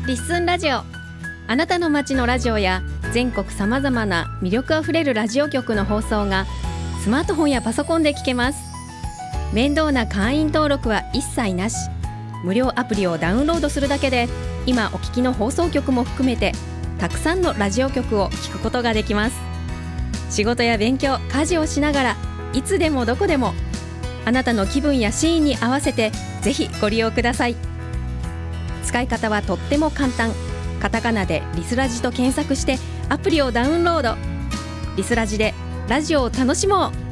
リッスンラジオ、あなたの街のラジオや全国さまざまな魅力あふれるラジオ局の放送がスマートフォンやパソコンで聞けます。面倒な会員登録は一切なし、無料アプリをダウンロードするだけで今お聞きの放送局も含めてたくさんのラジオ局を聞くことができます。仕事や勉強、家事をしながらいつでもどこでもあなたの気分やシーンに合わせてぜひご利用ください。使い方はとっても簡単。カタカナでリスラジと検索してアプリをダウンロード。リスラジでラジオを楽しもう。